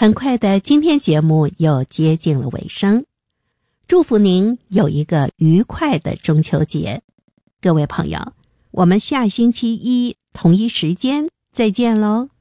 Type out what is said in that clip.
很快的，今天节目又接近了尾声，祝福您有一个愉快的中秋节。各位朋友，我们下星期一同一时间再见喽。